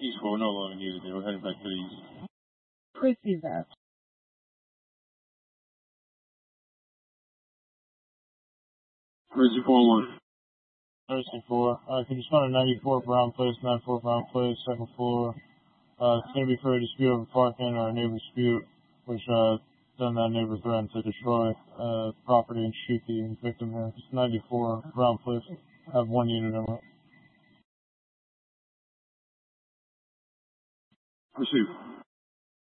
East 4, no longer needed there. We're heading back to the east. Receive that. Mercy 4-1. Mercy 4. Can you spot a 94 Brown Place, 94 Brown Place, second floor? It's going to be for a dispute over parking or a neighbor dispute, which then that neighbor threatened to destroy property and shoot the victim there. It's 94 Brown Place. Have 1 unit on it. Receive.